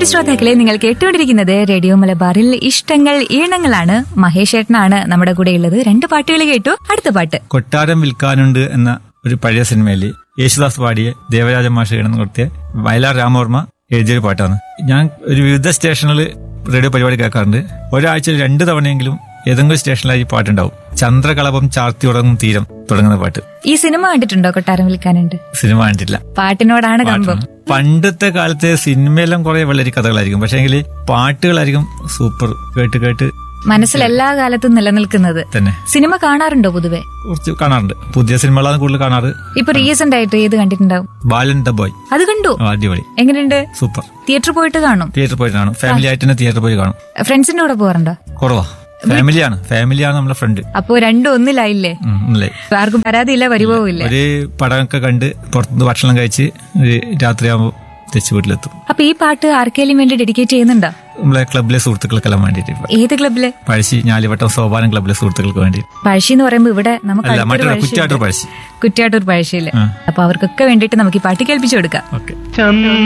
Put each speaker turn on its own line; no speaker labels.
ശ്രോതാക്കളെ, നിങ്ങൾ കേട്ടുകൊണ്ടിരിക്കുന്നത് റേഡിയോ മലബാറിൽ ഇഷ്ടങ്ങൾ ഈണങ്ങളാണ്. മഹേഷ് ഏട്ടനാണ് നമ്മുടെ കൂടെ ഉള്ളത്. 2 പാട്ടുകൾ കേട്ടു. അടുത്ത പാട്ട്
കൊട്ടാരം വിൽക്കാനുണ്ട് എന്ന ഒരു പഴയ സിനിമയില് യേശുദാസ് പാടിയ ദേവരാജ മാഷ് കിടന്ന് കൊടുത്തിയ വയലാർ രാമവർമ്മ എഴുതിയൊരു പാട്ടാണ്. ഞാൻ ഒരു വിവിധ സ്റ്റേഷനിൽ റേഡിയോ പരിപാടി കേൾക്കാറുണ്ട്. ഒരാഴ്ചയിൽ 2 തവണയെങ്കിലും ഏതെങ്കിലും സ്റ്റേഷനിലായി ഈ പാട്ടുണ്ടാവും. ചന്ദ്രകളഭം ചാർത്തി ഉറങ്ങും തീരം തുടങ്ങുന്ന പാട്ട്.
ഈ സിനിമ കണ്ടിട്ടുണ്ടോ? കൊട്ടാരം വിൽക്കാനുണ്ട്
സിനിമ കണ്ടിട്ടില്ല.
പാട്ടിനോടാണ് കമ്പം.
പണ്ടത്തെ കാലത്തെ സിനിമയെല്ലാം കുറെ വളരെ കഥകളായിരിക്കും, പക്ഷേങ്കിൽ പാട്ടുകളായിരിക്കും സൂപ്പർ. കേട്ട് കേട്ട്
മനസ്സിൽ എല്ലാ കാലത്തും നിലനിൽക്കുന്നത്
തന്നെ.
സിനിമ കാണാറുണ്ടോ? പൊതുവെ
കുറച്ച് കാണാറുണ്ട്. പുതിയ സിനിമകളാണ് കൂടുതൽ കാണാറ്.
ഇപ്പൊ റീസെന്റ് ആയിട്ട് ഏത് കണ്ടിട്ടുണ്ടാവും?
ബാലൻ ദ ബോയ്.
അത് കണ്ടു.
അടിപൊളി.
എങ്ങനെയുണ്ട്?
സൂപ്പർ.
തിയേറ്ററിൽ പോയിട്ട് കാണും?
തിയേറ്ററിൽ പോയിട്ട് കാണും. ഫാമിലി ആയിട്ട് തന്നെ തിയേറ്ററിൽ പോയി കാണും.
ഫ്രണ്ട്സിന്റെ കൂടെ പോകാറുണ്ടോ?
കുറവാ. ഫാമിലിയാണ് നമ്മളെ ഫ്രണ്ട്.
അപ്പൊ രണ്ടും ഒന്നിലായില്ലേ? ആർക്കും പരാതിയില്ല, പരിഭവമില്ല.
ഒരു പടമൊക്കെ കണ്ട് പുറത്തുനിന്ന് ഭക്ഷണം കഴിച്ച് രാത്രിയാകുമ്പോൾ തിരിച്ചു വീട്ടിലെത്തും.
അപ്പൊ ഈ പാട്ട് ആർക്കെങ്കിലും വേണ്ടി ഡെഡിക്കേറ്റ് ചെയ്യുന്നുണ്ടോ?
നമ്മളെ ക്ലബിലെ സുഹൃത്തുക്കൾക്കെല്ലാം വേണ്ടിട്ട്.
ഏത് ക്ലബിലെ?
പഴശ്ശി ഞാലിവട്ടം സോപാനം ക്ലബിലെ സുഹൃത്തുക്കൾക്ക് വേണ്ടി.
പഴശ്ശി എന്ന് പറയുമ്പോ ഇവിടെ നമുക്ക്
കുറ്റ്യാട്ടൂർ പഴശ്ശി.
കുറ്റ്യാട്ടൂർ പഴശ്ശിയില്. അപ്പൊ അവർക്കൊക്കെ വേണ്ടിട്ട് നമുക്ക് ഈ പാട്ട് കേൾപ്പിച്ചു കൊടുക്കാം.
ഓക്കെ.